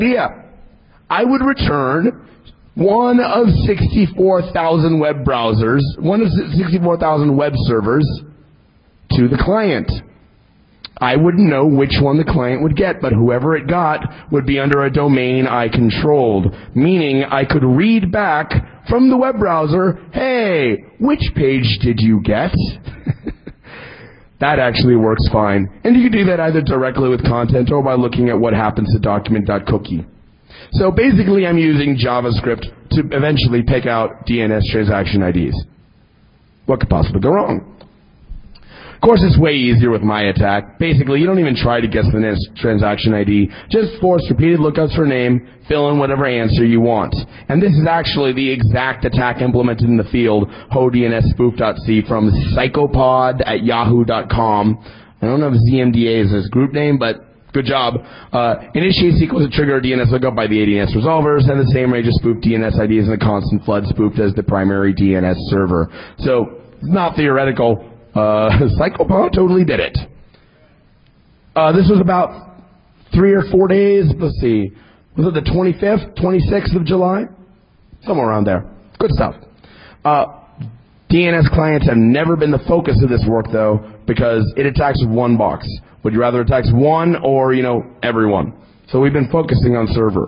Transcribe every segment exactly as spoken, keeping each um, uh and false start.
idea. I would return one of sixty-four thousand web browsers, one of sixty-four thousand web servers to the client. I wouldn't know which one the client would get, but whoever it got would be under a domain I controlled, meaning I could read back from the web browser, hey, which page did you get? That actually works fine. And you can do that either directly with content or by looking at what happens to document.cookie. So basically I'm using JavaScript to eventually pick out D N S transaction I Ds. What could possibly go wrong? Of course, it's way easier with my attack. Basically, you don't even try to guess the next transaction I D. Just force repeated lookouts for name, fill in whatever answer you want. And this is actually the exact attack implemented in the field, hodnsspoof.c from psychopod at yahoo dot com. I don't know if Z M D A is his group name, but good job. Uh, initiate sequence to trigger a D N S lookup by the A D N S resolver. Send the same range of spoofed D N S I Ds in a constant flood spoofed as the primary D N S server. So, not theoretical. Uh, Psychopod totally did it. Uh, this was about three or four days. Let's see. Was it the twenty-fifth, twenty-sixth of July? Somewhere around there. Good stuff. Uh, D N S clients have never been the focus of this work, though, because it attacks one box. Would you rather attack one or, you know, everyone? So we've been focusing on server.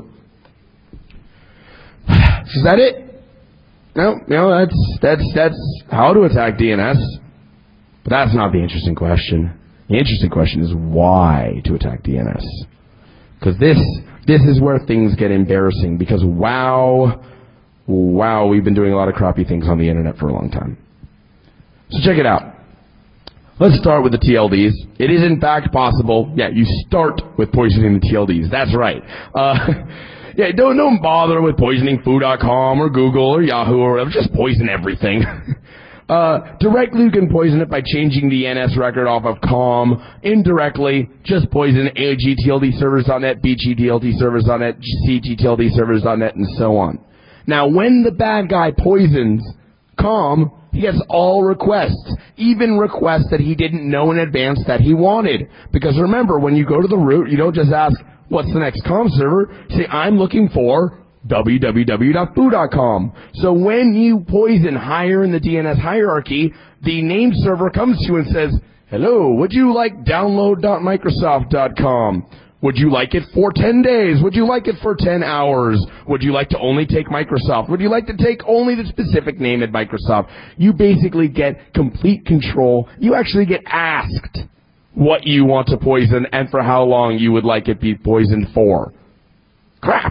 Is that it? No, no, that's, that's, that's how to attack D N S. But that's not the interesting question. The interesting question is why to attack D N S. Because this, this is where things get embarrassing. Because wow, wow, we've been doing a lot of crappy things on the internet for a long time. So check it out. Let's start with the T L Ds. It is in fact possible. Yeah, you start with poisoning the T L Ds. That's right. Uh, yeah, don't, don't bother with poisoning foo dot com or Google or Yahoo or whatever. Just poison everything. Uh, directly you can poison it by changing the N S record off of com. Indirectly, just poison A G T L D servers dot net, B G T L D servers dot net, C G T L D servers dot net, and so on. Now, when the bad guy poisons com, he gets all requests, even requests that he didn't know in advance that he wanted. Because remember, when you go to the root, you don't just ask, what's the next com server? You say, I'm looking for w w w dot foo dot com. So when you poison higher in the D N S hierarchy, the name server comes to you and says, hello, would you like download dot microsoft dot com? Would you like it for ten days? Would you like it for ten hours? Would you like to only take Microsoft? Would you like to take only the specific name at Microsoft? You basically get complete control. You actually get asked what you want to poison and for how long you would like it be poisoned for. Crap.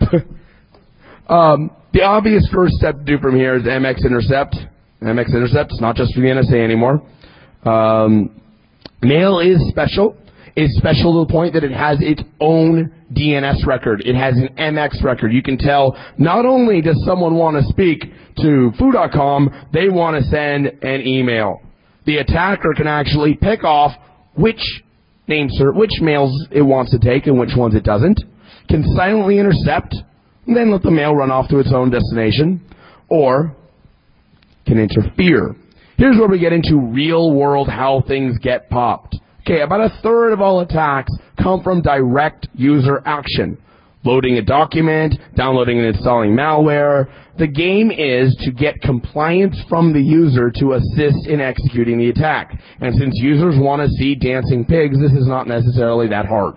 Um, the obvious first step to do from here is M X Intercept. M X Intercept, it's not just for the N S A anymore. Um, Mail is special. It's special to the point that it has its own D N S record. It has an M X record. You can tell not only does someone want to speak to foo dot com, they want to send an email. The attacker can actually pick off which names or which mails it wants to take and which ones it doesn't. Can silently intercept and then let the mail run off to its own destination, or can interfere. Here's where we get into real-world how things get popped. Okay, about a third of all attacks come from direct user action. Loading a document, downloading and installing malware. The game is to get compliance from the user to assist in executing the attack. And since users want to see dancing pigs, this is not necessarily that hard.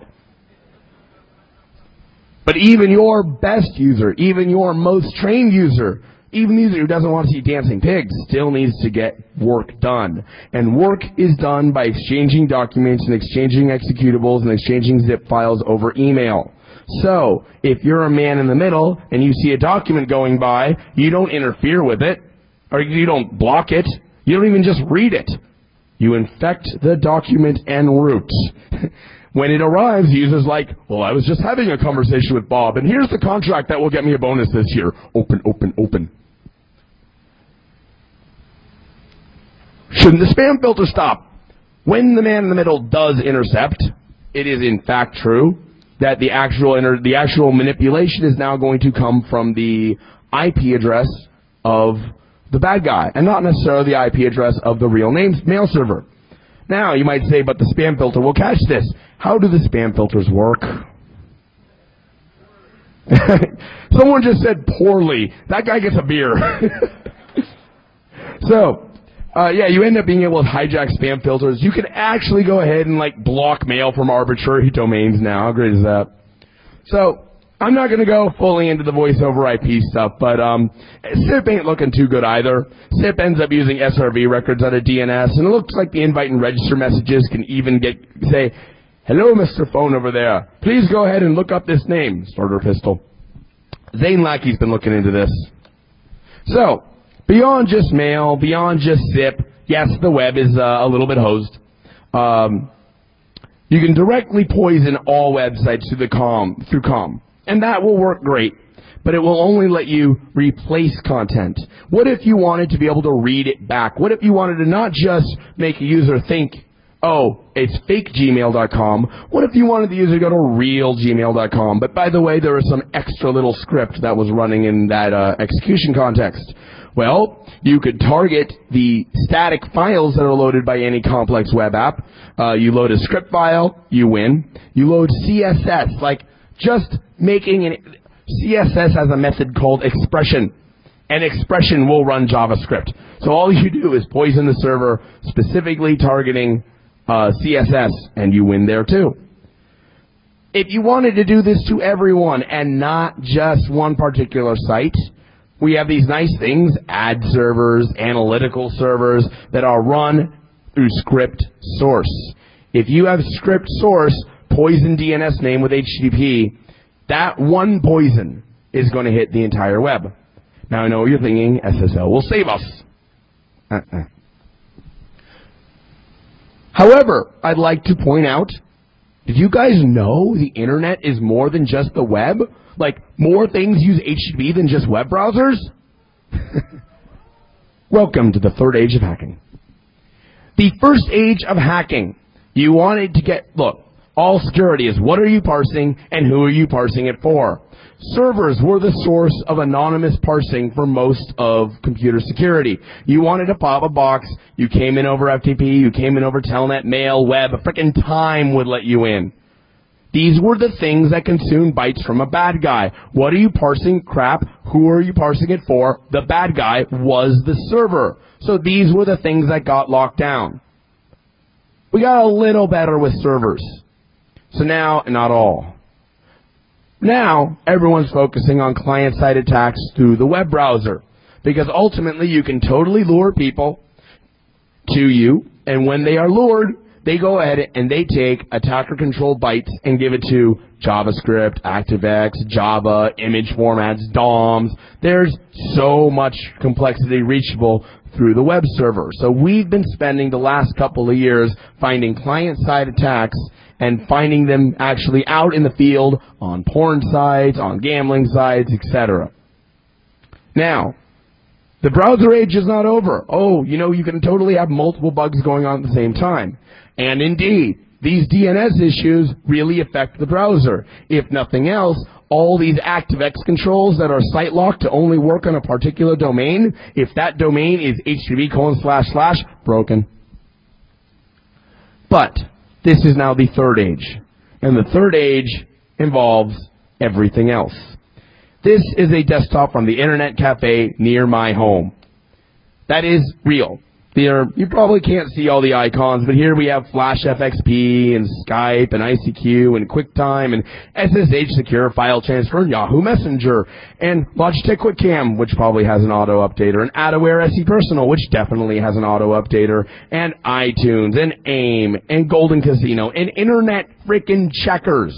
But even your best user, even your most trained user, even the user who doesn't want to see dancing pigs still needs to get work done. And work is done by exchanging documents and exchanging executables and exchanging zip files over email. So, if you're a man in the middle and you see a document going by, you don't interfere with it, or you don't block it, you don't even just read it. You infect the document en route. When it arrives, the user's like, well, I was just having a conversation with Bob, and here's the contract that will get me a bonus this year. Open, open, open. Shouldn't the spam filter stop? When the man in the middle does intercept, it is in fact true that the actual inter- the actual manipulation is now going to come from the I P address of the bad guy, and not necessarily the I P address of the real name's mail server. Now, you might say, but the spam filter will catch this. How do the spam filters work? Someone just said poorly. That guy gets a beer. So, uh, yeah, you end up being able to hijack spam filters. You can actually go ahead and, like, block mail from arbitrary domains now. How great is that? So, I'm not going to go fully into the voice over I P stuff, but um, S I P ain't looking too good either. S I P ends up using S R V records out of D N S, and it looks like the invite and register messages can even get say, hello, Mister Phone over there. Please go ahead and look up this name, Starter Pistol. Zane Lackey's been looking into this. So, beyond just mail, beyond just S I P, yes, the web is uh, a little bit hosed. Um, you can directly poison all websites through the com, through com. And that will work great, but it will only let you replace content. What if you wanted to be able to read it back? What if you wanted to not just make a user think, oh, it's fake gmail dot com. What if you wanted the user to go to real gmail dot com? But by the way, there was some extra little script that was running in that uh, execution context. Well, you could target the static files that are loaded by any complex web app. Uh, you load a script file, you win. You load C S S, like just making an C S S has a method called expression, and expression will run JavaScript. So all you do is poison the server, specifically targeting uh, C S S, and you win there too. If you wanted to do this to everyone and not just one particular site, we have these nice things, ad servers, analytical servers, that are run through script source. If you have script source, poison D N S name with H T T P, that one poison is going to hit the entire web. Now I know what you're thinking, S S L will save us. Uh-uh. However, I'd like to point out, did you guys know the internet is more than just the web? Like, more things use H T T P than just web browsers? Welcome to the third age of hacking. The first age of hacking, you wanted to get, look, all security is what are you parsing and who are you parsing it for. Servers were the source of anonymous parsing for most of computer security. You wanted to pop a box, you came in over F T P, you came in over Telnet, mail, web, a frickin' time would let you in. These were the things that consumed bytes from a bad guy. What are you parsing? Crap. Who are you parsing it for? The bad guy was the server. So these were the things that got locked down. We got a little better with servers. So now, not all. Now, everyone's focusing on client-side attacks through the web browser. Because ultimately, you can totally lure people to you, and when they are lured, they go ahead and they take attacker-controlled bytes and give it to JavaScript, ActiveX, Java, image formats, D O Ms. There's so much complexity reachable through the web server. So we've been spending the last couple of years finding client-side attacks and finding them actually out in the field on porn sites, on gambling sites, et cetera. Now, the browser age is not over. Oh, you know, you can totally have multiple bugs going on at the same time. And indeed, these D N S issues really affect the browser. If nothing else, all these ActiveX controls that are site locked to only work on a particular domain, if that domain is H T T P colon slash slash, broken. But this is now the third age. And the third age involves everything else. This is a desktop from the Internet Cafe near my home. That is real. There, you probably can't see all the icons, but here we have Flash F X P and Skype and I C Q and QuickTime and S S H Secure File Transfer and Yahoo Messenger and Logitech QuickCam, which probably has an auto updater, and AdAware S E Personal, which definitely has an auto updater, and iTunes and AIM and Golden Casino and Internet frickin' Checkers.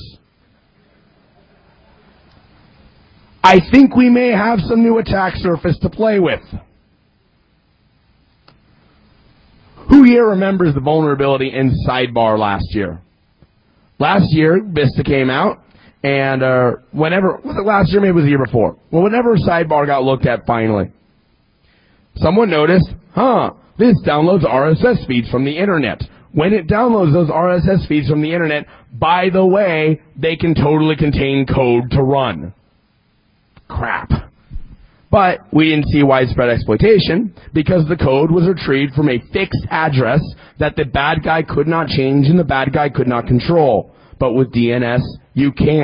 I think we may have some new attack surface to play with. Who here remembers the vulnerability in Sidebar last year? Last year, Vista came out, and uh, whenever, was it last year, maybe it was the year before? Well, whenever Sidebar got looked at finally, someone noticed, huh, this downloads R S S feeds from the Internet. When it downloads those R S S feeds from the Internet, by the way, they can totally contain code to run. Crap. But we didn't see widespread exploitation because the code was retrieved from a fixed address that the bad guy could not change and the bad guy could not control. But with D N S, you can.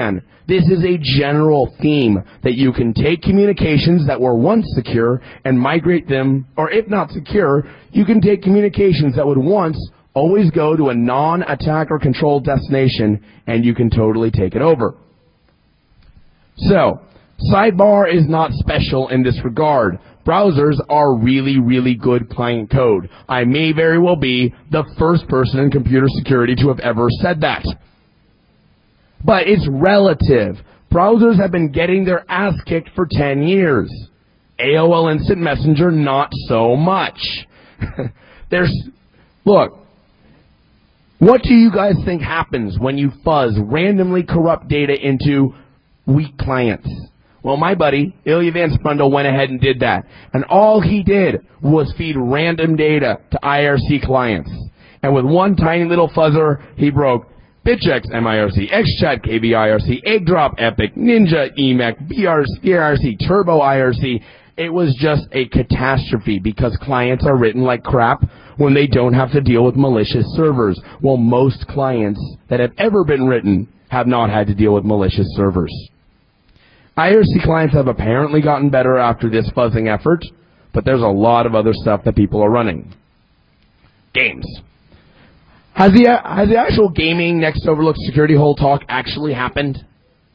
This is a general theme that you can take communications that were once secure and migrate them, or if not secure, you can take communications that would once always go to a non-attack or controlled destination and you can totally take it over. So, Sidebar is not special in this regard. Browsers are really, really good client code. I may very well be the first person in computer security to have ever said that. But it's relative. Browsers have been getting their ass kicked for ten years. A O L Instant Messenger, not so much. There's, look, what do you guys think happens when you fuzz randomly corrupt data into weak clients? Well, my buddy, Ilya Van Sprundle, went ahead and did that. And all he did was feed random data to I R C clients. And with one tiny little fuzzer, he broke BitChex M I R C, XChat K B I R C, EggDrop Epic, Ninja E M E C, B R C, Turbo I R C. It was just a catastrophe because clients are written like crap when they don't have to deal with malicious servers. Well, most clients that have ever been written have not had to deal with malicious servers. I R C clients have apparently gotten better after this fuzzing effort, but there's a lot of other stuff that people are running. Games. Has the, has the actual gaming next overlooked security hole talk actually happened?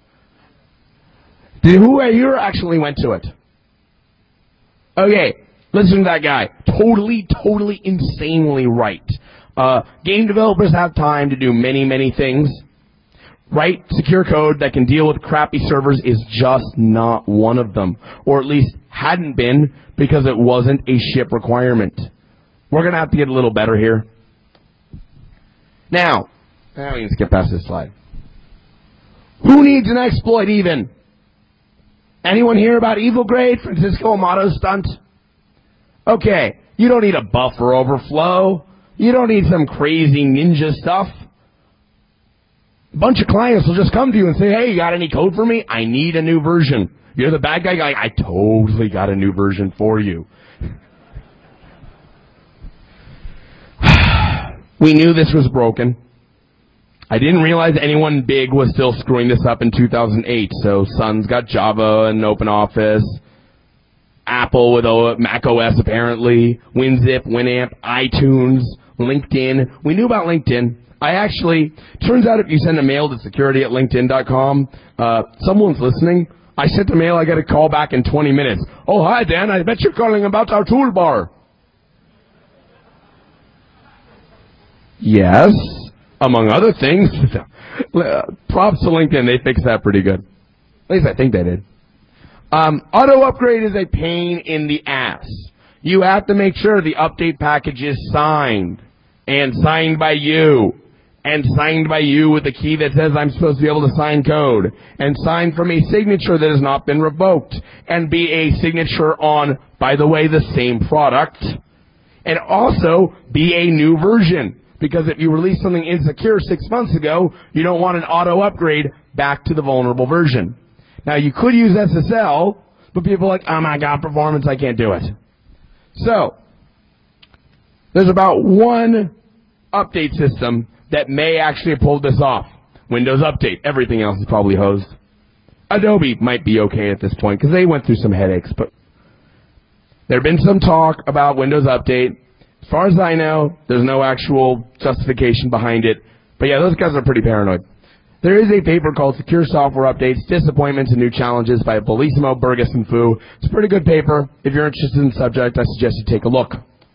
Did who here actually went to it? Okay, listen to that guy. Totally, totally insanely right. Uh, game developers have time to do many, many things. Write secure code that can deal with crappy servers is just not one of them. Or at least hadn't been because it wasn't a ship requirement. We're going to have to get a little better here. Now, now we can skip past this slide. Who needs an exploit even? Anyone hear about Evil Grade, Francisco Amato's stunt? Okay, you don't need a buffer overflow. You don't need some crazy ninja stuff. A bunch of clients will just come to you and say, hey, you got any code for me? I need a new version. You're the bad guy guy. I totally got a new version for you. We knew this was broken. I didn't realize anyone big was still screwing this up in two thousand eight. So Sun's got Java and OpenOffice. Apple with Mac O S apparently. WinZip, Winamp, iTunes, LinkedIn. We knew about LinkedIn. I actually, turns out if you send a mail to security at linkedin dot com, uh, someone's listening. I sent a mail, I get a call back in twenty minutes. Oh, hi, Dan, I bet you're calling about our toolbar. Yes, among other things. Props to LinkedIn, they fixed that pretty good. At least I think they did. Um, auto upgrade is a pain in the ass. You have to make sure the update package is signed, and signed by you. And signed by you with a key that says I'm supposed to be able to sign code. And signed from a signature that has not been revoked. And be a signature on, by the way, the same product. And also be a new version. Because if you release something insecure six months ago, you don't want an auto upgrade back to the vulnerable version. Now you could use S S L, but people are like, oh my god, performance, I can't do it. So, there's about one update system that may actually have pulled this off. Windows Update. Everything else is probably hosed. Adobe might be okay at this point because they went through some headaches, but there have been some talk about Windows Update. As far as I know, there's no actual justification behind it. But yeah, those guys are pretty paranoid. There is a paper called Secure Software Updates, Disappointments and New Challenges by Bellissimo, Burgess, and Fu. It's a pretty good paper. If you're interested in the subject, I suggest you take a look.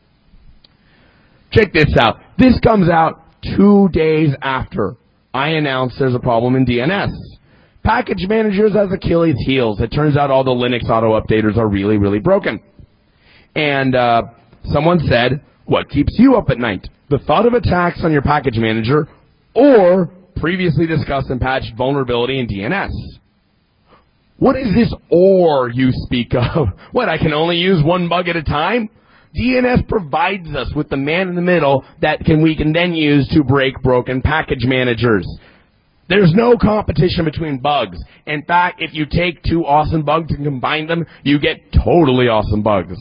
Check this out. This comes out two days after I announced there's a problem in D N S. Package managers as Achilles' heels. It turns out all the Linux auto-updaters are really, really broken. And uh, someone said, what keeps you up at night? The thought of attacks on your package manager or previously discussed and patched vulnerability in D N S. What is this or you speak of? What, I can only use one bug at a time? D N S provides us with the man in the middle that can we can then use to break broken package managers. There's no competition between bugs. In fact, if you take two awesome bugs and combine them, you get totally awesome bugs.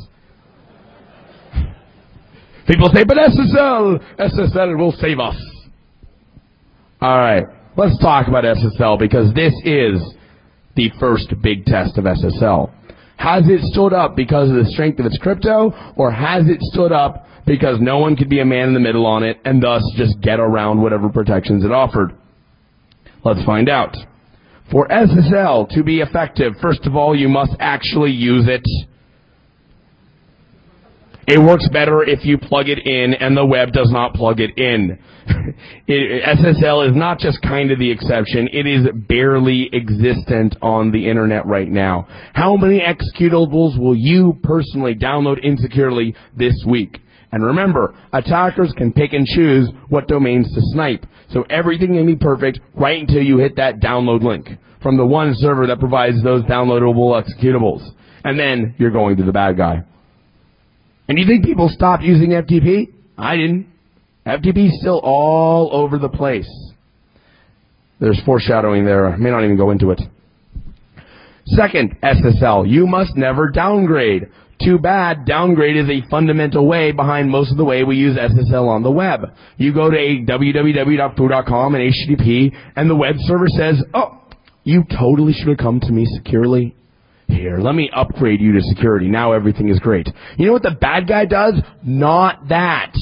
People say, but S S L, S S L will save us. All right. let's talk about S S L, because this is the first big test of S S L. Has it stood up because of the strength of its crypto, or has it stood up because no one could be a man in the middle on it and thus just get around whatever protections it offered? Let's find out. For S S L to be effective, first of all, you must actually use it. It works better if you plug it in, and the web does not plug it in. it, S S L is not just kind of the exception. It is barely existent on the internet right now. How many executables will you personally download insecurely this week? And remember, attackers can pick and choose what domains to snipe. So everything can be perfect right until you hit that download link from the one server that provides those downloadable executables. And then you're going to the bad guy. And you think people stopped using F T P? I didn't. F T P is still all over the place. There's foreshadowing there. I may not even go into it. Second, S S L. You must never downgrade. Too bad, downgrade is a fundamental way behind most of the way we use S S L on the web. You go to a w w w dot foo dot com and H T T P, and the web server says, oh, you totally should have come to me securely. Here, let me upgrade you to security. Now everything is great. You know what the bad guy does? Not that.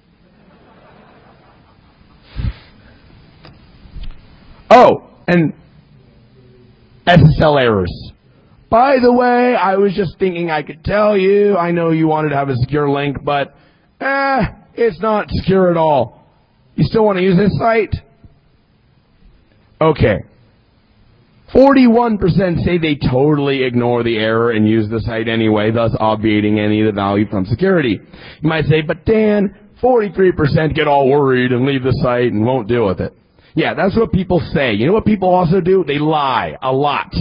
Oh, and S S L errors. By the way, I was just thinking I could tell you, I know you wanted to have a secure link, but eh, it's not secure at all. You still want to use this site? Okay. forty-one percent say they totally ignore the error and use the site anyway, thus obviating any of the value from security. You might say, but Dan, forty-three percent get all worried and leave the site and won't deal with it. Yeah, that's what people say. You know what people also do? They lie a lot.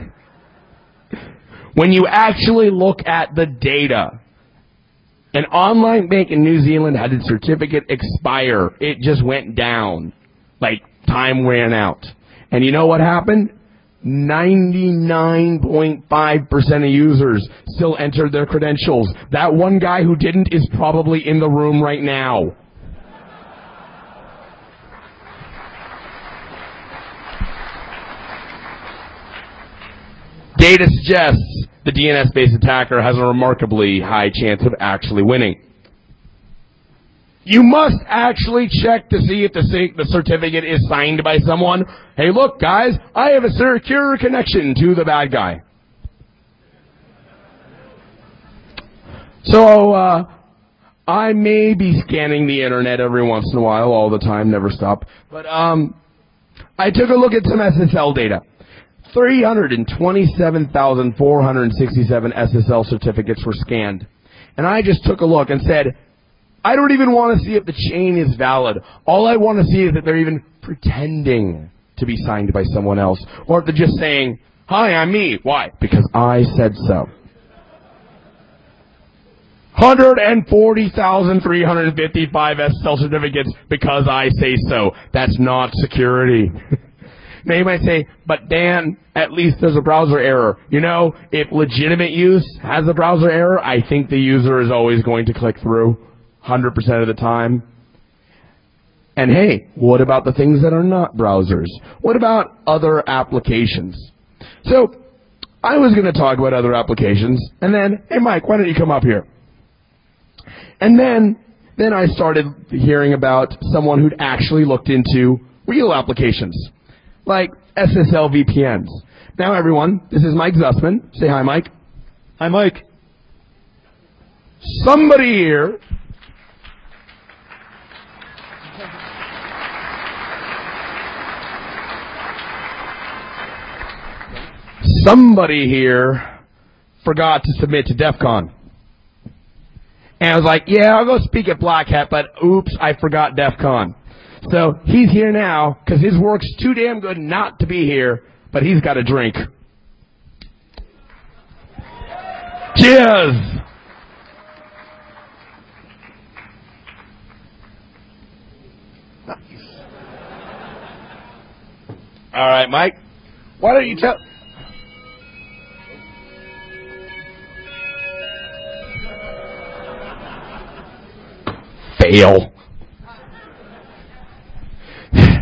When you actually look at the data, an online bank in New Zealand had its certificate expire. It just went down. Like, time ran out. And you know what happened? ninety-nine point five percent of users still entered their credentials. That one guy who didn't is probably in the room right now. Data suggests the D N S-based attacker has a remarkably high chance of actually winning. You must actually check to see if the, the certificate is signed by someone. Hey, look, guys, I have a secure connection to the bad guy. So, uh, I may be scanning the internet every once in a while, all the time, never stop. But, um, I took a look at some S S L data. three hundred twenty-seven thousand four hundred sixty-seven S S L certificates were scanned. And I just took a look and said, I don't even want to see if the chain is valid. All I want to see is that they're even pretending to be signed by someone else. Or if they're just saying, hi, I'm me. Why? Because I said so. one hundred forty thousand three hundred fifty-five S S L certificates because I say so. That's not security. Now you might say, but Dan, at least there's a browser error. You know, if legitimate use has a browser error, I think the user is always going to click through one hundred percent of the time. And hey, what about the things that are not browsers? What about other applications? So, I was going to talk about other applications, and then, hey Mike, why don't you come up here? And then, then I started hearing about someone who'd actually looked into real applications, like S S L V P Ns. Now everyone, this is Mike Zussman. Say hi, Mike. Hi, Mike. Somebody here somebody here forgot to submit to DEF CON. And I was like, yeah, I'll go speak at Black Hat, but oops, I forgot DEF CON. So he's here now because his work's too damn good not to be here, but he's got a drink. Cheers! Nice. All right, Mike, why don't you tell... Fail.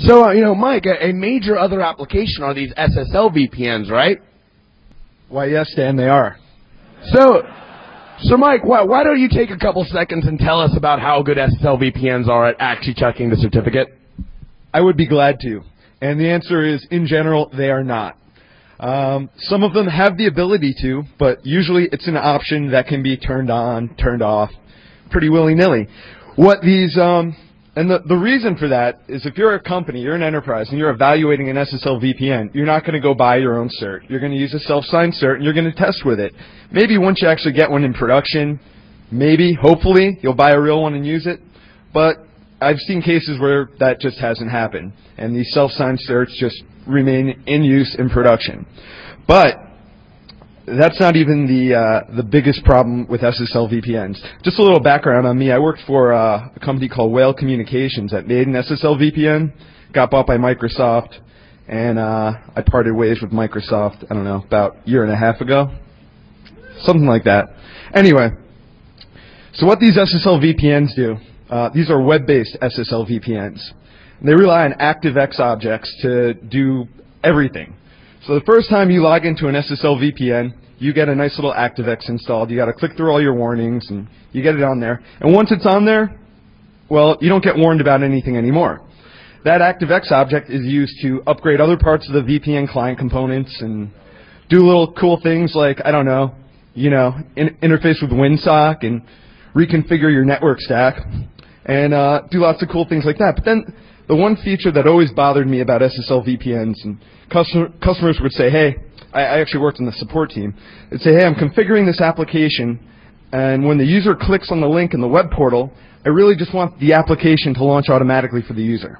So, uh, you know, Mike, a, a major other application are these S S L V P Ns, right? Why, yes, Dan, they are. So, so Mike, why, why don't you take a couple seconds and tell us about how good S S L V P Ns are at actually checking the certificate? I would be glad to. And the answer is, in general, they are not. Um, some of them have the ability to, but usually it's an option that can be turned on, turned off, pretty willy-nilly. What these, um, and the, the reason for that is if you're a company, you're an enterprise, and you're evaluating an S S L V P N, you're not going to go buy your own cert. You're going to use a self-signed cert, and you're going to test with it. Maybe once you actually get one in production, maybe, hopefully, you'll buy a real one and use it. But I've seen cases where that just hasn't happened, and these self-signed certs just remain in use in production. But that's not even the uh, the biggest problem with S S L V P Ns. Just a little background on me. I worked for uh, a company called Whale Communications that made an S S L V P N, got bought by Microsoft, and uh, I parted ways with Microsoft, I don't know, about a year and a half ago. Something like that. Anyway, so what these S S L V P Ns do, uh, these are web-based S S L V P Ns. And they rely on ActiveX objects to do everything. So the first time you log into an S S L V P N, you get a nice little ActiveX installed. You got to click through all your warnings, and you get it on there. And once it's on there, well, you don't get warned about anything anymore. That ActiveX object is used to upgrade other parts of the V P N client components and do little cool things like, I don't know, you know, in interface with WinSock and reconfigure your network stack and uh, do lots of cool things like that. But then the one feature that always bothered me about S S L V P Ns, and customer, customers would say, hey, I, I actually worked on the support team, they'd say, hey, I'm configuring this application, and when the user clicks on the link in the web portal, I really just want the application to launch automatically for the user.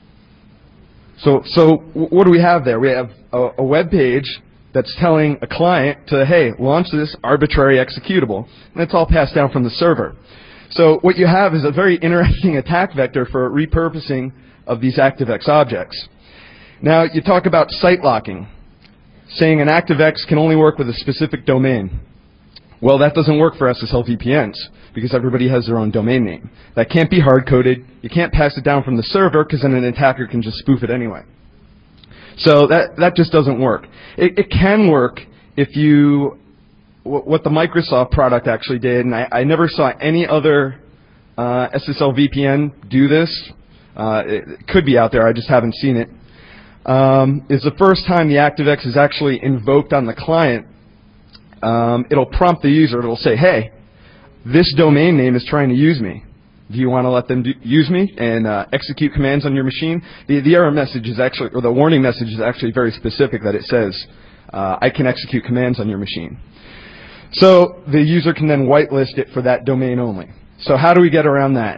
So, so what do we have there? We have a, a web page that's telling a client to, hey, launch this arbitrary executable, and it's all passed down from the server. So what you have is a very interesting attack vector for repurposing of these ActiveX objects. Now, you talk about site locking, saying an ActiveX can only work with a specific domain. Well, that doesn't work for S S L V P Ns because everybody has their own domain name. That can't be hard-coded. You can't pass it down from the server because then an attacker can just spoof it anyway. So that, that just doesn't work. It, it can work if you, what the Microsoft product actually did, and I, I never saw any other uh, S S L V P N do this. Uh, it, it could be out there, I just haven't seen it. Um, is the first time the ActiveX is actually invoked on the client, um, it'll prompt the user. It'll say, hey, this domain name is trying to use me. Do you want to let them do, use me and uh, execute commands on your machine? The, the error message is actually, or the warning message is actually very specific that it says, uh, I can execute commands on your machine. So the user can then whitelist it for that domain only. So how do we get around that?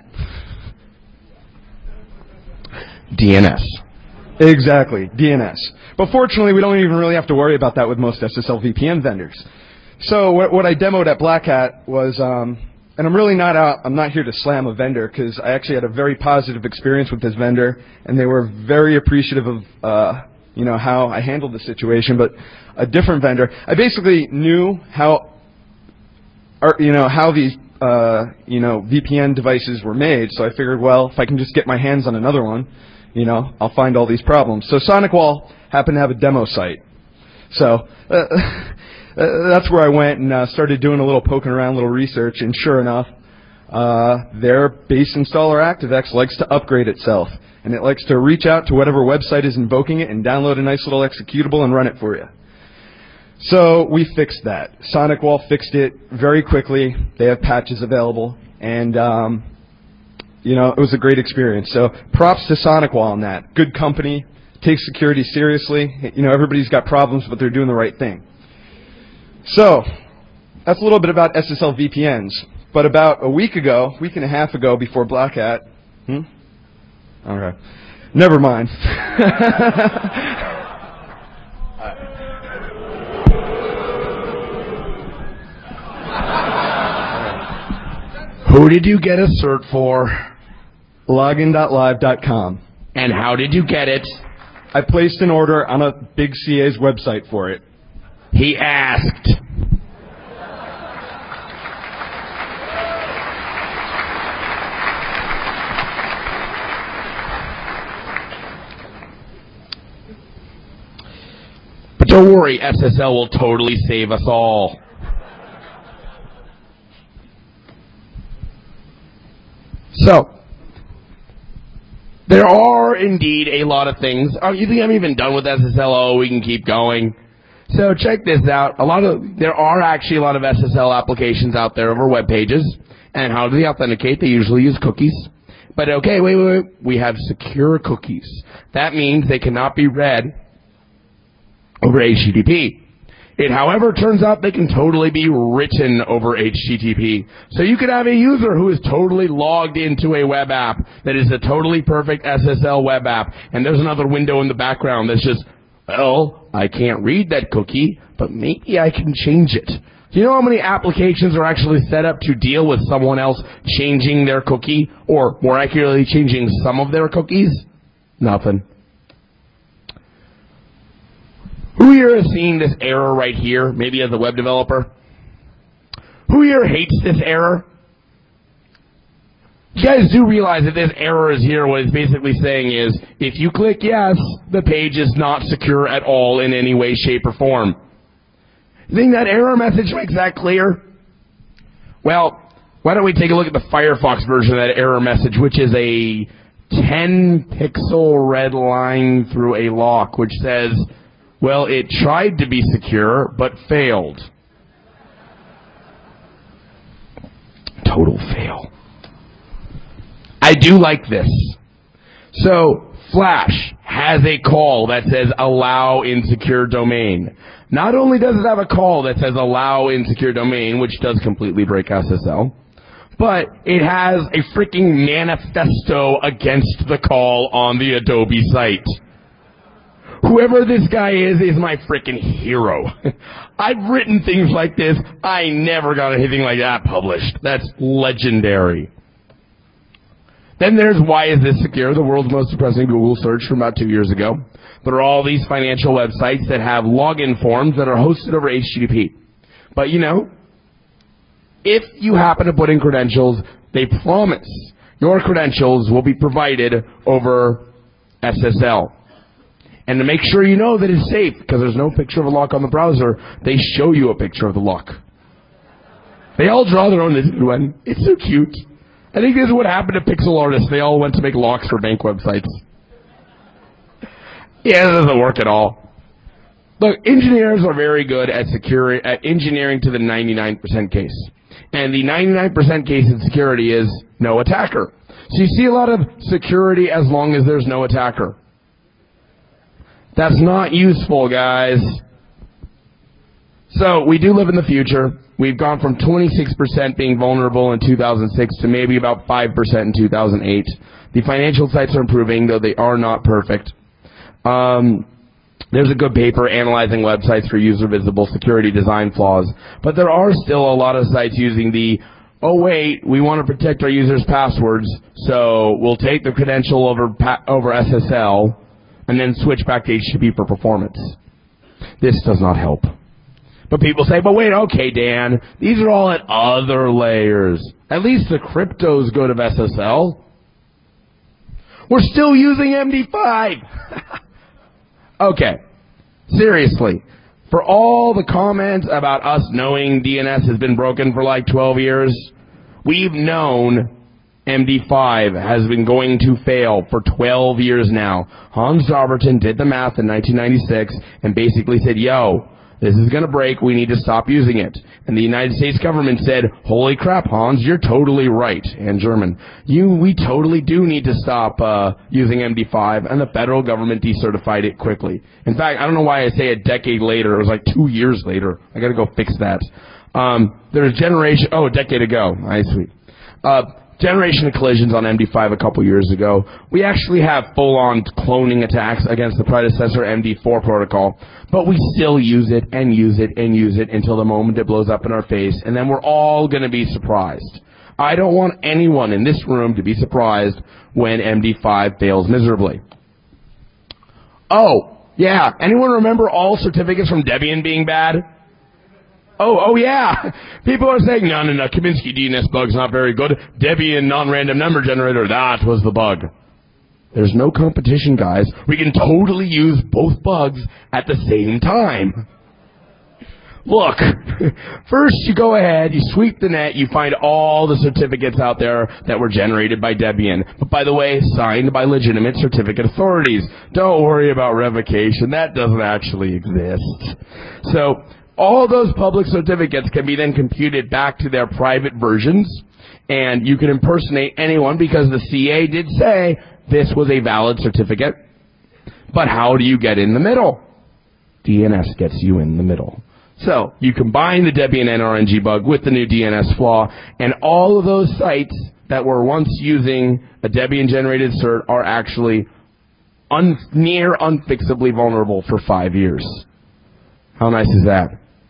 D N S. Exactly, D N S. But fortunately, we don't even really have to worry about that with most S S L V P N vendors. So what, what I demoed at Black Hat was, um, and I'm really not out, I'm not here to slam a vendor because I actually had a very positive experience with this vendor, and they were very appreciative of, uh, you know, how I handled the situation. But a different vendor, I basically knew how, or, you know, how these, uh, you know, V P N devices were made. So I figured, well, if I can just get my hands on another one, you know, I'll find all these problems. So SonicWall happened to have a demo site. So uh, that's where I went and uh, started doing a little poking around, a little research, and sure enough, uh, their base installer ActiveX likes to upgrade itself. And it likes to reach out to whatever website is invoking it and download a nice little executable and run it for you. So we fixed that. SonicWall fixed it very quickly. They have patches available. And, um, you know, it was a great experience. So props to SonicWall on that. Good company. Takes security seriously. You know, everybody's got problems, but they're doing the right thing. So that's a little bit about S S L V P Ns. But about a week ago, week and a half ago before Black Hat, hmm? Okay. Never mind. Who did you get a cert for? login dot live dot com. And how did you get it? I placed an order on a big C A's website for it. He asked. Don't worry, S S L will totally save us all. So, there are indeed a lot of things. Oh, you think I'm even done with S S L? Oh, we can keep going. So check this out. A lot of there are actually a lot of S S L applications out there over web pages. And how do they authenticate? They usually use cookies. But okay, wait, wait, wait. We have secure cookies. That means they cannot be read over H T T P. It, however, turns out they can totally be written over H T T P. So you could have a user who is totally logged into a web app that is a totally perfect S S L web app, and there's another window in the background that's just, well, I can't read that cookie, but maybe I can change it. Do you know how many applications are actually set up to deal with someone else changing their cookie, or more accurately, changing some of their cookies? Nothing. Who here has seen this error right here, maybe as a web developer? Who here hates this error? You guys do realize that this error is here. What it's basically saying is, if you click yes, the page is not secure at all in any way, shape, or form. You think that error message makes that clear? Well, why don't we take a look at the Firefox version of that error message, which is a ten pixel red line through a lock, which says, well, it tried to be secure, but failed. Total fail. I do like this. So, Flash has a call that says allow insecure domain. Not only does it have a call that says allow insecure domain, which does completely break S S L, but it has a freaking manifesto against the call on the Adobe site. Whoever this guy is, is my freaking hero. I've written things like this. I never got anything like that published. That's legendary. Then there's Why Is This Secure, the world's most depressing Google search from about two years ago. There are all these financial websites that have login forms that are hosted over H T T P. But you know, if you happen to put in credentials, they promise your credentials will be provided over S S L. And to make sure you know that it's safe, because there's no picture of a lock on the browser, they show you a picture of the lock. They all draw their own one. It's so cute. I think this is what happened to pixel artists. They all went to make locks for bank websites. Yeah, that doesn't work at all. Look, engineers are very good at security, at engineering to the ninety-nine percent case. And the ninety-nine percent case in security is no attacker. So you see a lot of security as long as there's no attacker. That's not useful, guys. So we do live in the future. We've gone from twenty-six percent being vulnerable in two thousand six to maybe about five percent in two thousand eight. The financial sites are improving, though they are not perfect. Um, there's a good paper analyzing websites for user-visible security design flaws. But there are still a lot of sites using the, oh, wait, we want to protect our users' passwords, so we'll take the credential over, pa- over S S L and then switch back to H T T P for performance. This does not help. But people say, but wait, okay, Dan, these are all at other layers. At least the crypto's good of S S L. We're still using M D five. Okay, seriously, for all the comments about us knowing D N S has been broken for like twelve years, we've known M D five has been going to fail for twelve years now. Hans Zarberton did the math in nineteen ninety-six and basically said, yo, this is going to break, we need to stop using it. And the United States government said, holy crap, Hans, you're totally right. And German, you, we totally do need to stop uh, using M D five. And the federal government decertified it quickly. In fact, I don't know why I say a decade later. It was like two years later. I got to go fix that. Um, there's generation, oh, a decade ago. I sweet. Uh, generation of collisions on M D five a couple years ago. We actually have full-on cloning attacks against the predecessor M D four protocol, but we still use it and use it and use it until the moment it blows up in our face, and then we're all going to be surprised. I don't want anyone in this room to be surprised when M D five fails miserably. Oh, yeah. Anyone remember all certificates from Debian being bad? Oh, oh yeah. People are saying, no, no, no, Kaminsky D N S bug's not very good. Debian non-random number generator, that was the bug. There's no competition, guys. We can totally use both bugs at the same time. Look, first you go ahead, you sweep the net, you find all the certificates out there that were generated by Debian. But by the way, signed by legitimate certificate authorities. Don't worry about revocation. That doesn't actually exist. So all those public certificates can be then computed back to their private versions, and you can impersonate anyone because the C A did say this was a valid certificate. But how do you get in the middle? D N S gets you in the middle. So you combine the Debian N R N G bug with the new D N S flaw, and all of those sites that were once using a Debian-generated cert are actually un- near unfixably vulnerable for five years. How nice is that?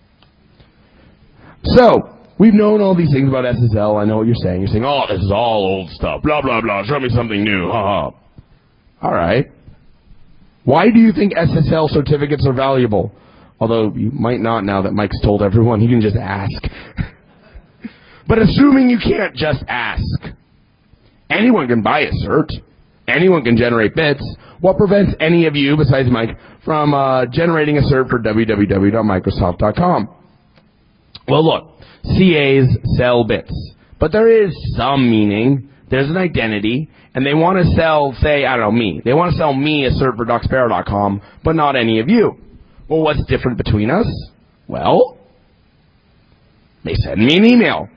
So, we've known all these things about S S L. I know what you're saying. You're saying, oh, this is all old stuff. Blah, blah, blah. Show me something new. Ha ha. All right. Why do you think S S L certificates are valuable? Although you might not now that Mike's told everyone. You can just ask. But assuming you can't just ask, anyone can buy a cert. Anyone can generate bits. What prevents any of you, besides Mike, from uh, generating a cert for w w w dot microsoft dot com? Well, look, C As sell bits. But there is some meaning. There's an identity. And they want to sell, say, I don't know, me. They want to sell me a cert for doxpera dot com, but not any of you. Well, what's different between us? Well, they send me an email.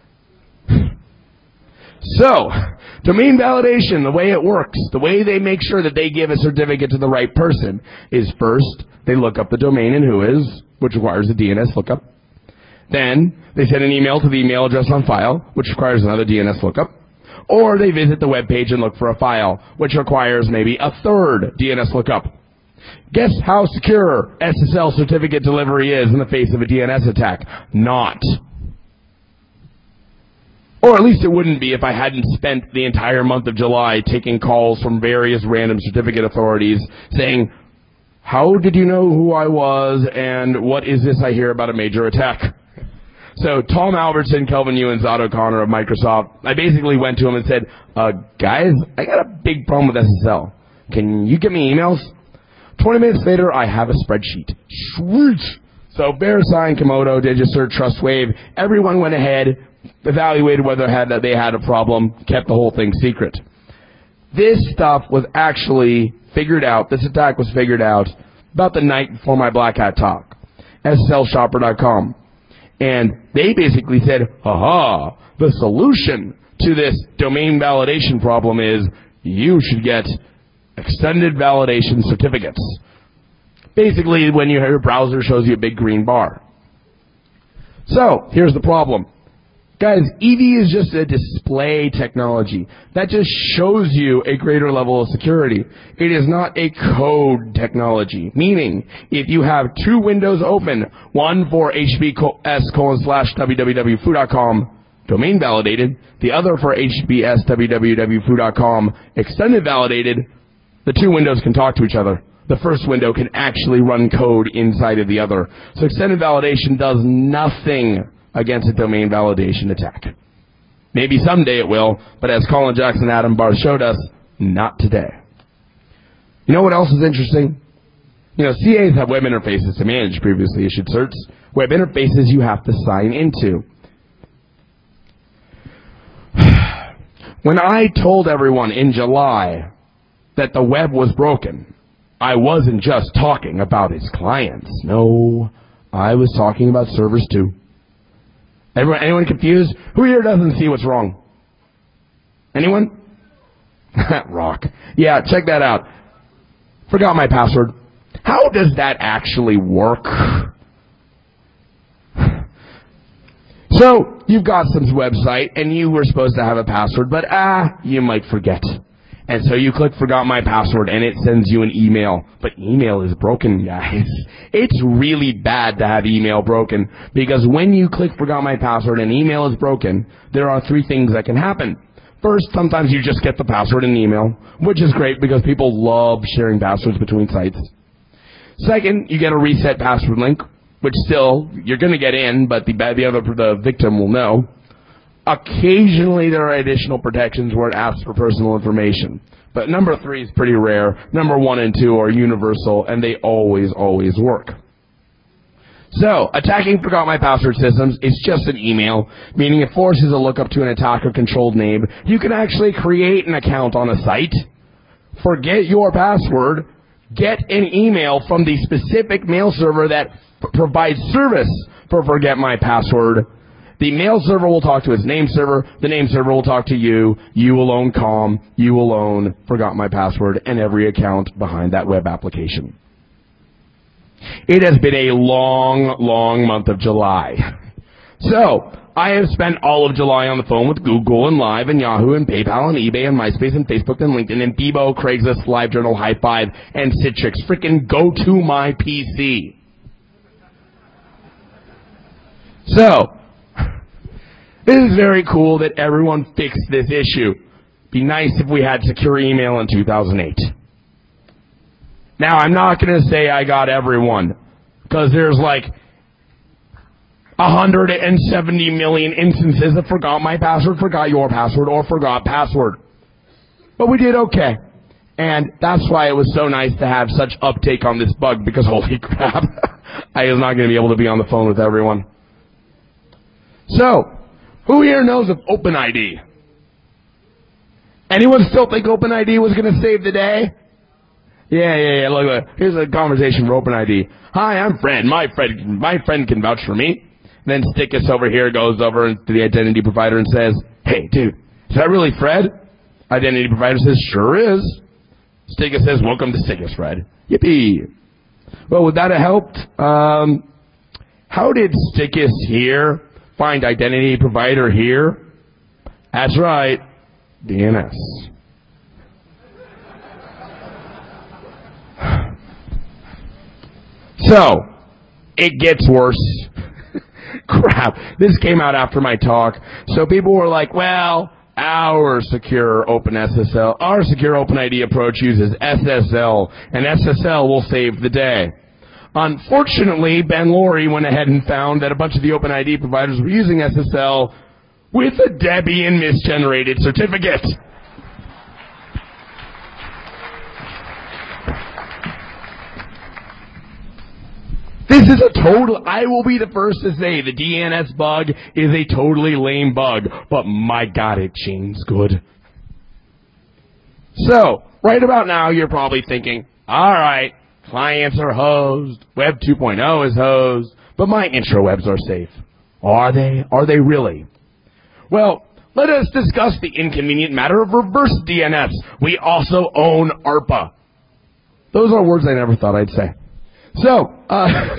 So, domain validation, the way it works, the way they make sure that they give a certificate to the right person is first, they look up the domain and whois, which requires a D N S lookup. Then, they send an email to the email address on file, which requires another D N S lookup. Or they visit the web page and look for a file, which requires maybe a third D N S lookup. Guess how secure S S L certificate delivery is in the face of a D N S attack? Not. Or at least it wouldn't be if I hadn't spent the entire month of July taking calls from various random certificate authorities saying, how did you know who I was and what is this I hear about a major attack? So Tom Albertson, Kelvin Ewan, Zod O'Connor of Microsoft, I basically went to him and said, uh, guys, I got a big problem with S S L. Can you get me emails? twenty minutes later, I have a spreadsheet. Sweet! So VeriSign, Komodo, DigiCert, TrustWave, everyone went ahead, evaluated whether had, they had a problem, kept the whole thing secret. This stuff was actually figured out, this attack was figured out about the night before my Black Hat talk, S S L shopper dot com. And they basically said, aha, the solution to this domain validation problem is you should get extended validation certificates. Basically, when your browser shows you a big green bar. So, here's the problem. Guys, E V is just a display technology. That just shows you a greater level of security. It is not a code technology. Meaning, if you have two windows open, one for H B S colon slash www foo dot com domain validated, the other for H B S www foo dot com extended validated, the two windows can talk to each other. The first window can actually run code inside of the other. So extended validation does nothing against a domain validation attack. Maybe someday it will, but as Colin Jackson and Adam Barth showed us, not today. You know what else is interesting? You know, C As have web interfaces to manage previously issued certs. Web interfaces you have to sign into. When I told everyone in July that the web was broken, I wasn't just talking about its clients. No, I was talking about servers too. Everyone, anyone confused? Who here doesn't see what's wrong? Anyone? Rock. Yeah, check that out. Forgot my password. How does that actually work? So, you've got some website, and you were supposed to have a password, but ah, you might forget. And so you click forgot my password, and it sends you an email. But email is broken, guys. It's really bad to have email broken, because when you click forgot my password and email is broken, there are three things that can happen. First, sometimes you just get the password in an email, which is great because people love sharing passwords between sites. Second, you get a reset password link, which still, you're going to get in, but the, the other the victim will know. Occasionally, there are additional protections where it asks for personal information. But number three is pretty rare. Number one and two are universal, and they always, always work. So, attacking Forgot My Password systems is just an email, meaning it forces a lookup to an attacker-controlled name. You can actually create an account on a site, forget your password, get an email from the specific mail server that p- provides service for Forget My Password. The mail server will talk to its name server. The name server will talk to you. You will own Calm. You will own Forgot My Password and every account behind that web application. It has been a long, long month of July. So, I have spent all of July on the phone with Google and Live and Yahoo and PayPal and eBay and MySpace and Facebook and LinkedIn and Bebo, Craigslist, LiveJournal, High Five, and Citrix. Frickin' go to my P C. So, it is very cool that everyone fixed this issue. Be nice if we had secure email in two thousand eight. Now, I'm not going to say I got everyone, because there's like one hundred seventy million instances of Forgot My Password, Forgot Your Password, or Forgot Password. But we did okay. And that's why it was so nice to have such uptake on this bug, because holy crap, I was not going to be able to be on the phone with everyone. So, who here knows of OpenID? Anyone still think OpenID was going to save the day? Yeah, yeah, yeah, look, look, here's a conversation for OpenID. Hi, I'm Fred. My friend, my friend can vouch for me. And then Stickus over here goes over to the identity provider and says, hey, dude, is that really Fred? Identity provider says, sure is. Stickus says, welcome to Stickus, Fred. Yippee. Well, would that have helped? Um, how did Stickus here find identity provider here? That's right, D N S. So, it gets worse. Crap. This came out after my talk. So people were like, well, our secure OpenSSL, our secure OpenID approach uses S S L, and S S L will save the day. Unfortunately, Ben Laurie went ahead and found that a bunch of the OpenID providers were using S S L with a Debian misgenerated certificate. This is a total, I will be the first to say the D N S bug is a totally lame bug, but my God, it changed good. So, right about now, you're probably thinking, alright, clients are hosed, Web two point oh is hosed, but my intrawebs are safe. Are they? Are they really? Well, let us discuss the inconvenient matter of reverse D N S. We also own ARPA. Those are words I never thought I'd say. So, uh,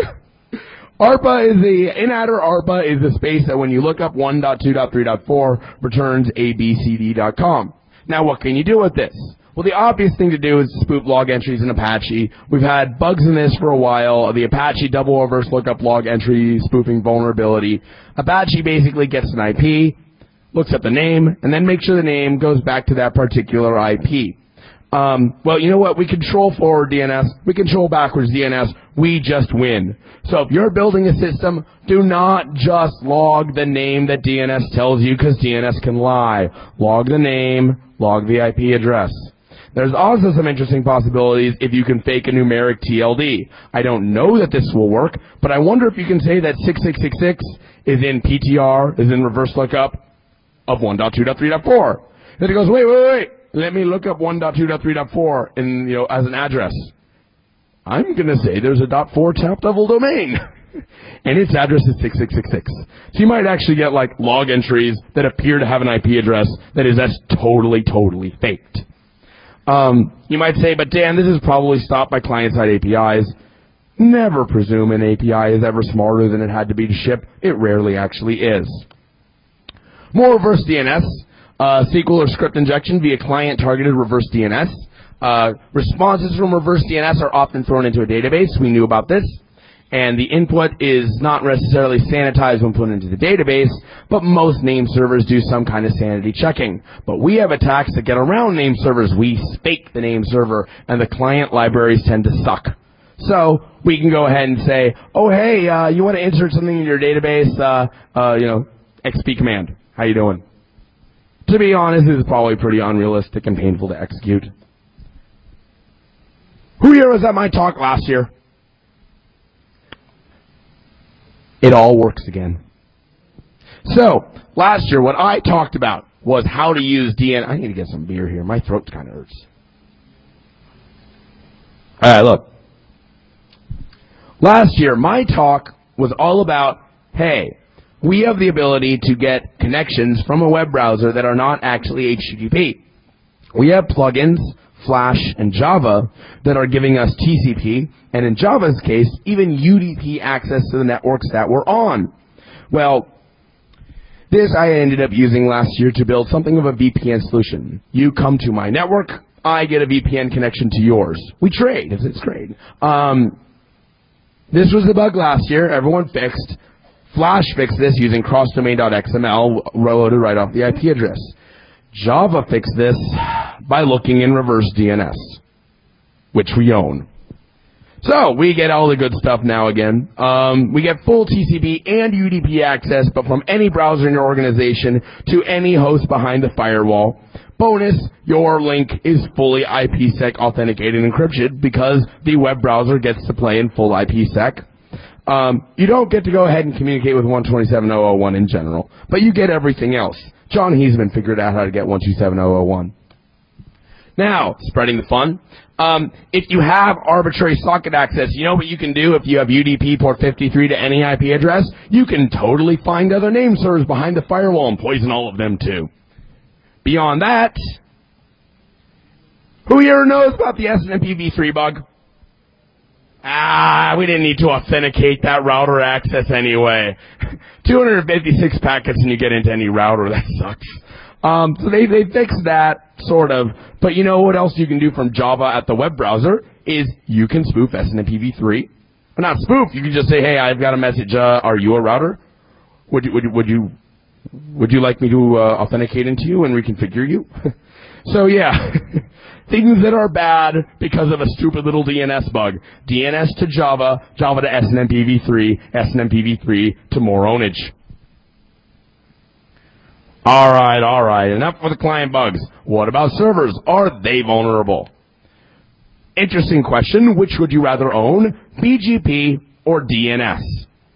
ARPA is the, in-adder ARPA is the space that when you look up one dot two dot three dot four returns A B C D dot com. Now what can you do with this? Well, the obvious thing to do is spoof log entries in Apache. We've had bugs in this for a while. The Apache double reverse lookup log entry spoofing vulnerability. Apache basically gets an I P, looks up the name, and then makes sure the name goes back to that particular I P. Um, well, you know what? We control forward D N S. We control backwards D N S. We just win. So if you're building a system, do not just log the name that D N S tells you, because D N S can lie. Log the name, log the I P address. There's also some interesting possibilities if you can fake a numeric T L D. I don't know that this will work, but I wonder if you can say that six six six six is in P T R, is in reverse lookup of one dot two dot three dot four. Then it goes, wait, wait, wait. Let me look up one dot two dot three dot four in, you know, as an address. I'm going to say there's a .four top-level domain. And its address is six six six six. So you might actually get, like, log entries that appear to have an I P address that is that's totally, totally faked. Um, you might say, but Dan, this is probably stopped by client-side A P Is. Never presume an A P I is ever smarter than it had to be to ship. It rarely actually is. More reverse D N S. Uh, S Q L or script injection via client-targeted reverse D N S. Uh, responses from reverse D N S are often thrown into a database. We knew about this. And the input is not necessarily sanitized when put into the database, but most name servers do some kind of sanity checking. But we have attacks that get around name servers. We fake the name server, and the client libraries tend to suck. So we can go ahead and say, oh, hey, uh, you want to insert something in your database, uh, uh, you know, X P command. How you doing? To be honest, this is probably pretty unrealistic and painful to execute. Who here was at my talk last year? It all works again. So, last year, what I talked about was how to use D N S. I need to get some beer here. My throat kind of hurts. All right, look. Last year, my talk was all about, hey, we have the ability to get connections from a web browser that are not actually H T T P. We have plugins, Flash, and Java that are giving us T C P, and in Java's case, even U D P access to the networks that we're on. Well, this I ended up using last year to build something of a V P N solution. You come to my network, I get a V P N connection to yours. We trade. It's great. Um, this was the bug last year. Everyone fixed. Flash fixed this using crossdomain dot X M L, loaded right off the I P address. Java fixed this by looking in reverse D N S, which we own. So, we get all the good stuff now again. Um, we get full T C P and U D P access, but from any browser in your organization to any host behind the firewall. Bonus, your link is fully I P sec authenticated and encrypted because the web browser gets to play in full I P sec. Um, you don't get to go ahead and communicate with one twenty-seven dot zero dot one in general, but you get everything else. John Heisman figured out how to get one twenty-seven dot zero dot one. Now, spreading the fun. Um, if you have arbitrary socket access, you know what you can do if you have U D P port fifty-three to any I P address? You can totally find other name servers behind the firewall and poison all of them too. Beyond that, who here knows about the S N M P v three bug? Ah, we didn't need to authenticate that router access anyway. two hundred fifty-six packets and you get into any router. That sucks. Um, so they, they fixed that, sort of. But you know what else you can do from Java at the web browser is you can spoof S N M P v three. Well, not spoof. You can just say, hey, I've got a message. Uh, are you a router? Would you, would you, would you, would you like me to uh, authenticate into you and reconfigure you? So yeah, things that are bad because of a stupid little D N S bug. D N S to Java, Java to S N M P v three, S N M P v three to more ownage. Alright, alright, enough with the client bugs. What about servers? Are they vulnerable? Interesting question. Which would you rather own, B G P or D N S?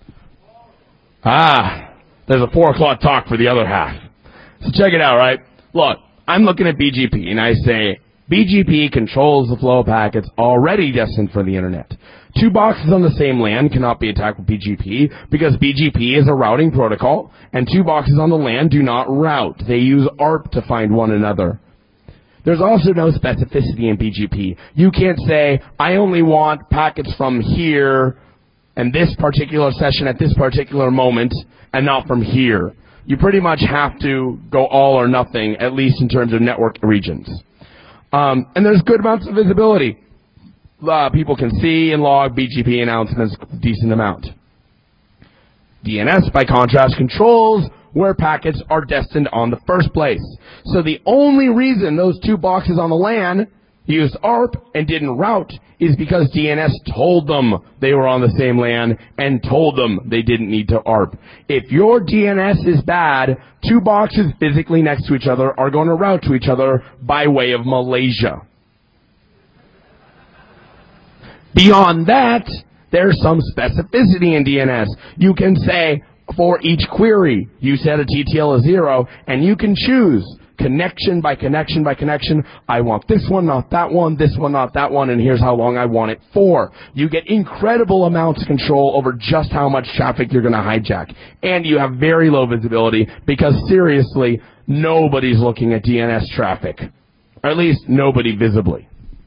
Ah, there's a four o'clock talk for the other half. So check it out, right? Look, I'm looking at B G P and I say, B G P controls the flow of packets already destined for the internet. Two boxes on the same LAN cannot be attacked with B G P because B G P is a routing protocol, and two boxes on the LAN do not route. They use A R P to find one another. There's also no specificity in B G P. You can't say, I only want packets from here and this particular session at this particular moment and not from here. You pretty much have to go all or nothing, at least in terms of network regions. Um, and there's good amounts of visibility. Uh, people can see and log B G P announcements a decent amount. D N S, by contrast, controls where packets are destined on the first place. So the only reason those two boxes on the LAN used A R P and didn't route is because D N S told them they were on the same LAN and told them they didn't need to A R P. If your D N S is bad, two boxes physically next to each other are going to route to each other by way of Malaysia. Beyond that, there's some specificity in D N S. You can say, for each query, you set a T T L of zero, and you can choose connection by connection by connection. I want this one, not that one, this one, not that one, and here's how long I want it for. You get incredible amounts of control over just how much traffic you're going to hijack. And you have very low visibility because, seriously, nobody's looking at D N S traffic. Or at least nobody visibly.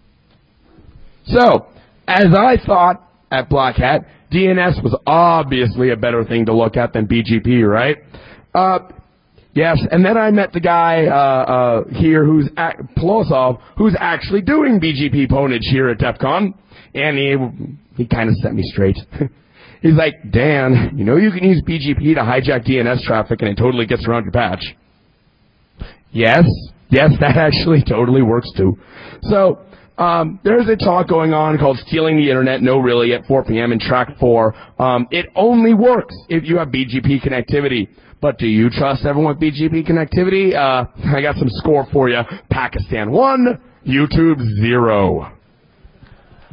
So, as I thought at Black Hat, D N S was obviously a better thing to look at than B G P, right? Uh, yes, and then I met the guy uh, uh, here who's at Plosov, who's actually doing B G P ponage here at DEF CON, and he he kind of set me straight. He's like, Dan, you know you can use B G P to hijack D N S traffic and it totally gets around your patch. Yes, yes, that actually totally works too. So, Um, there's a talk going on called Stealing the Internet, no really, at four p.m. in track four. Um, it only works if you have B G P connectivity. But do you trust everyone with B G P connectivity? Uh, I got some score for you. Pakistan one, YouTube zero.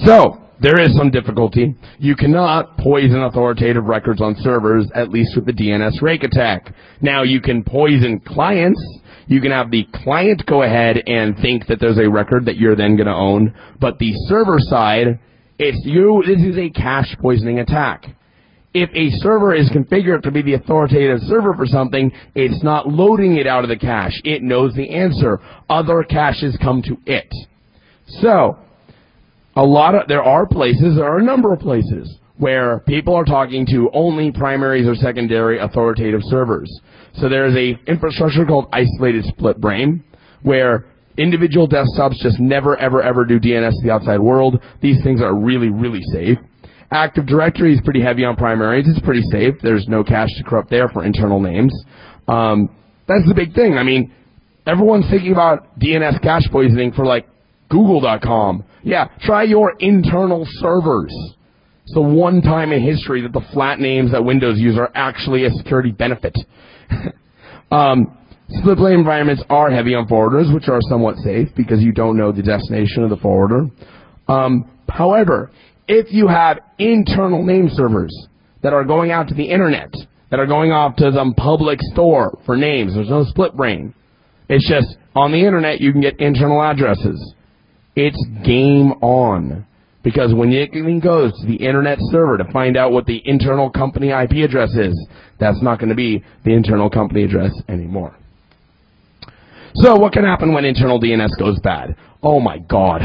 So, there is some difficulty. You cannot poison authoritative records on servers, at least with the D N S rake attack. Now, you can poison clients. You can have the client go ahead and think that there's a record that you're then going to own. But the server side, it's you. This is a cache poisoning attack. If a server is configured to be the authoritative server for something, it's not loading it out of the cache. It knows the answer. Other caches come to it. So, a lot of, there are places, there are a number of places where people are talking to only primaries or secondary authoritative servers. So there's a infrastructure called isolated split brain, where individual desktops just never, ever, ever do D N S to the outside world. These things are really, really safe. Active Directory is pretty heavy on primaries. It's pretty safe. There's no cache to corrupt there for internal names. Um, that's the big thing. I mean, everyone's thinking about D N S cache poisoning for, like, Google dot com. Yeah, try your internal servers. It's the one time in history that the flat names that Windows use are actually a security benefit. um, split brain environments are heavy on forwarders, which are somewhat safe because you don't know the destination of the forwarder. Um, however, if you have internal name servers that are going out to the internet, that are going off to some public store for names, there's no split brain. It's just on the internet you can get internal addresses. It's game on. Because when it goes to the internet server to find out what the internal company I P address is, that's not going to be the internal company address anymore. So what can happen when internal D N S goes bad? Oh my God.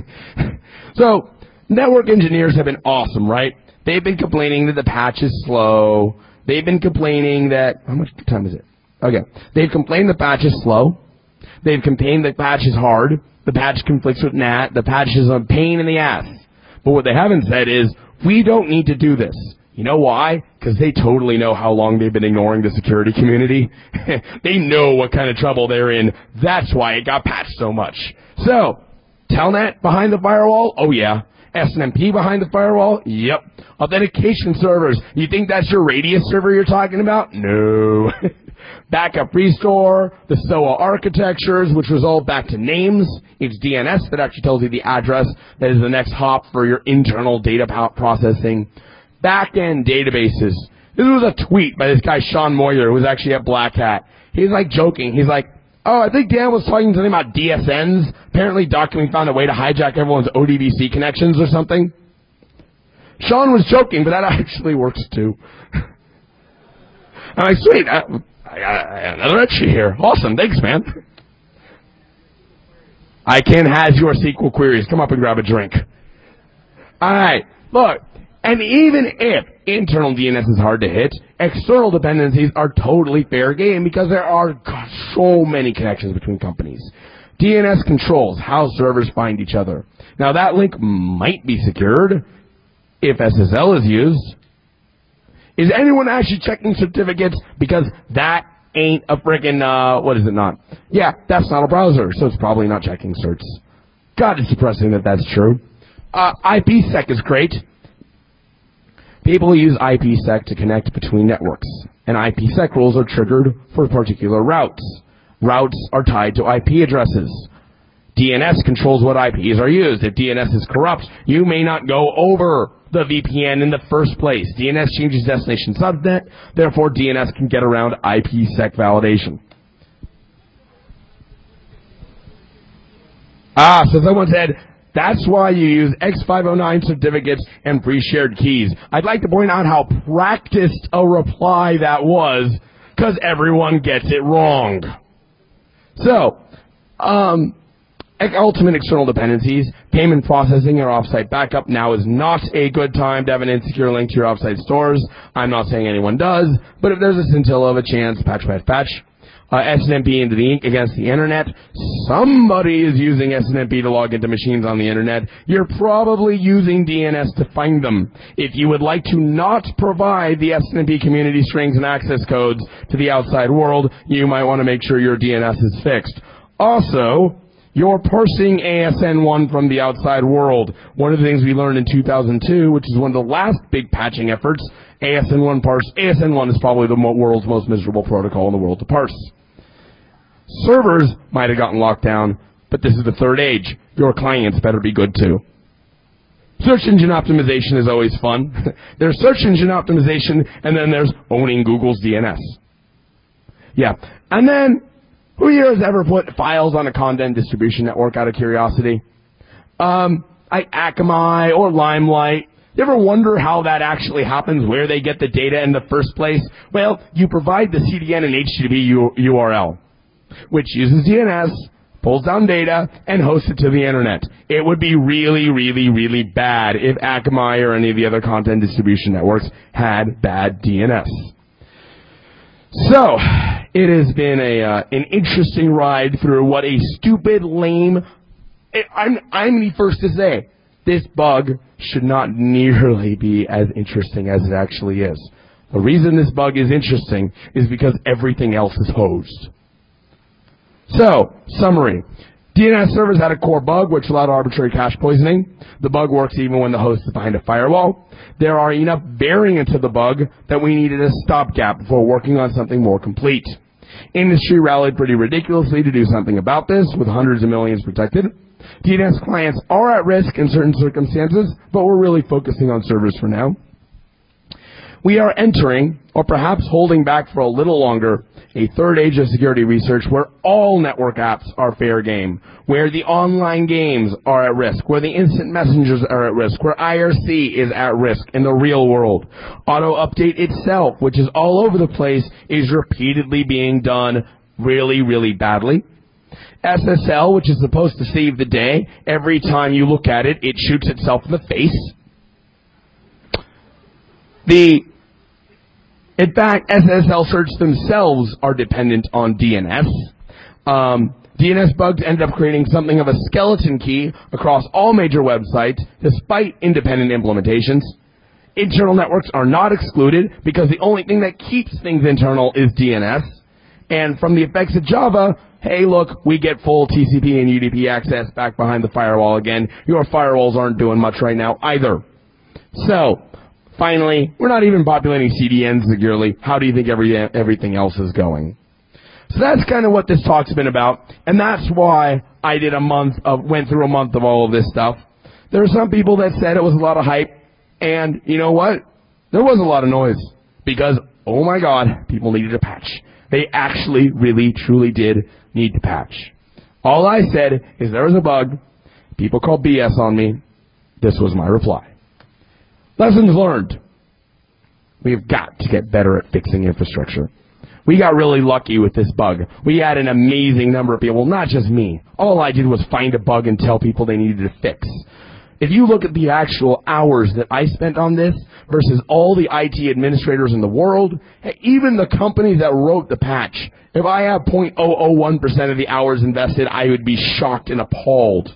So network engineers have been awesome, right? They've been complaining that the patch is slow. They've been complaining that, how much time is it? Okay. They've complained the patch is slow. They've complained the patch is hard. The patch conflicts with N A T. The patch is a pain in the ass. But what they haven't said is, we don't need to do this. You know why? Because they totally know how long they've been ignoring the security community. They know what kind of trouble they're in. That's why it got patched so much. So, Telnet behind the firewall? Oh yeah. S N M P behind the firewall? Yep. Authentication servers. You think that's your Radius server you're talking about? No. Backup restore, the S O A architectures, which resolve back to names. It's D N S that actually tells you the address that is the next hop for your internal data processing. Back-end databases. This was a tweet by this guy, Sean Moyer, who was actually at Black Hat. He's like joking. He's like, oh, I think Dan was talking something about D S Ns. Apparently, Document found a way to hijack everyone's O D B C connections or something. Sean was joking, but that actually works too. I'm like, sweet. I, I got another entry here. Awesome. Thanks, man. I can has your S Q L queries. Come up and grab a drink. All right. Look, and even if internal D N S is hard to hit, external dependencies are totally fair game because there are God, so many connections between companies. D N S controls how servers find each other. Now, that link might be secured if S S L is used. Is anyone actually checking certificates? Because that ain't a frickin', uh, what is it not? Yeah, that's not a browser, so it's probably not checking certs. God, it's depressing that that's true. Uh, IPsec is great. People use IPsec to connect between networks, and IPsec rules are triggered for particular routes. Routes are tied to I P addresses. D N S controls what I Ps are used. If D N S is corrupt, you may not go over the V P N in the first place. D N S changes destination subnet, therefore D N S can get around IPsec validation. Ah, so someone said, that's why you use X five oh nine certificates and pre-shared keys. I'd like to point out how practiced a reply that was, because everyone gets it wrong. So, um... ultimate external dependencies, payment processing or offsite backup. Now is not a good time to have an insecure link to your offsite stores. I'm not saying anyone does, but if there's a scintilla of a chance, patch, patch, patch. Uh, S N M P into the ink against the internet. Somebody is using S N M P to log into machines on the internet. You're probably using D N S to find them. If you would like to not provide the S N M P community strings and access codes to the outside world, you might want to make sure your D N S is fixed. Also, you're parsing A S N one from the outside world. One of the things we learned in two thousand two, which is one of the last big patching efforts, A S N one parse. A S N one is probably the mo- world's most miserable protocol in the world to parse. Servers might have gotten locked down, but this is the third age. Your clients better be good too. search engine optimization is always fun. There's search engine optimization, and then there's owning Google's D N S. Yeah. And then, who here has ever put files on a content distribution network out of curiosity? Um, like Akamai or Limelight. You ever wonder how that actually happens, where they get the data in the first place? Well, you provide the C D N and H T T P U R L, which uses D N S, pulls down data, and hosts it to the internet. It would be really, really, really bad if Akamai or any of the other content distribution networks had bad D N S. So, it has been a uh, an interesting ride through what a stupid, lame... I'm, I'm the first to say, this bug should not nearly be as interesting as it actually is. The reason this bug is interesting is because everything else is hosed. So, summary. D N S servers had a core bug which allowed arbitrary cache poisoning. The bug works even when the host is behind a firewall. There are enough variants of the bug that we needed a stopgap before working on something more complete. Industry rallied pretty ridiculously to do something about this, with hundreds of millions protected. D N S clients are at risk in certain circumstances, but we're really focusing on servers for now. We are entering, or perhaps holding back for a little longer, a third age of security research where all network apps are fair game, where the online games are at risk, where the instant messengers are at risk, where I R C is at risk in the real world. Auto-update itself, which is all over the place, is repeatedly being done really, really badly. S S L, which is supposed to save the day, every time you look at it, it shoots itself in the face. The, in fact, S S L certs themselves are dependent on D N S. Um, D N S bugs end up creating something of a skeleton key across all major websites, despite independent implementations. Internal networks are not excluded because the only thing that keeps things internal is D N S. And from the effects of Java, hey, look, we get full T C P and U D P access back behind the firewall again. Your firewalls aren't doing much right now either. So, finally, we're not even populating C D Ns securely. How do you think every, everything else is going? So that's kind of what this talk's been about, and that's why I did a month of, went through a month of all of this stuff. There were some people that said it was a lot of hype, and you know what? There was a lot of noise, because, oh my God, people needed a patch. They actually, really, truly did need to patch. All I said is there was a bug. People called B S on me. This was my reply. Lessons learned. We've got to get better at fixing infrastructure. We got really lucky with this bug. We had an amazing number of people. Well, not just me. All I did was find a bug and tell people they needed to fix. If you look at the actual hours that I spent on this versus all the I T administrators in the world, even the companies that wrote the patch, if I have zero point zero zero one percent of the hours invested, I would be shocked and appalled.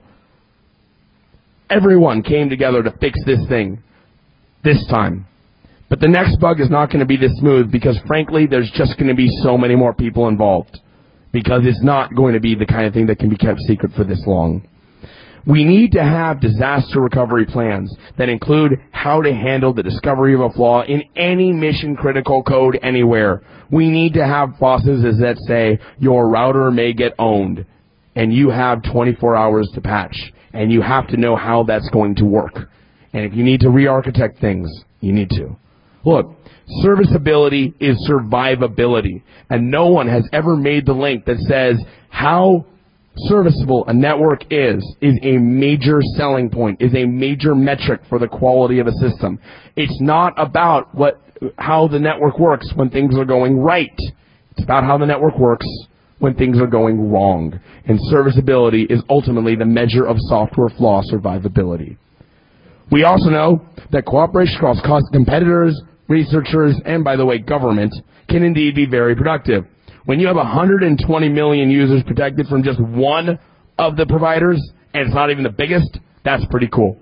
Everyone came together to fix this thing this time. But the next bug is not going to be this smooth because, frankly, there's just going to be so many more people involved because it's not going to be the kind of thing that can be kept secret for this long. We need to have disaster recovery plans that include how to handle the discovery of a flaw in any mission-critical code anywhere. We need to have processes that say your router may get owned, and you have twenty-four hours to patch, and you have to know how that's going to work. And if you need to re-architect things, you need to. Look, serviceability is survivability, and no one has ever made the link that says how serviceable a network is, is a major selling point, is a major metric for the quality of a system. It's not about what, how the network works when things are going right. It's about how the network works when things are going wrong. And serviceability is ultimately the measure of software flaw survivability. We also know that cooperation across competitors, researchers, and, by the way, government can indeed be very productive. When you have one hundred twenty million users protected from just one of the providers, and it's not even the biggest, that's pretty cool.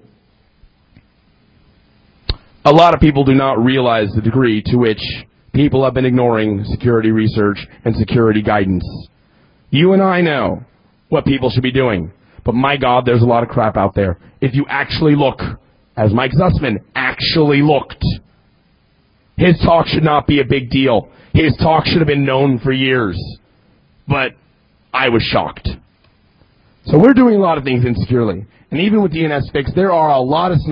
A lot of people do not realize the degree to which people have been ignoring security research and security guidance. You and I know what people should be doing, but my God, there's a lot of crap out there. If you actually look, as Mike Zussman actually looked, his talk should not be a big deal. His talk should have been known for years. But I was shocked. So we're doing a lot of things insecurely. And even with D N S Fix, there are a lot of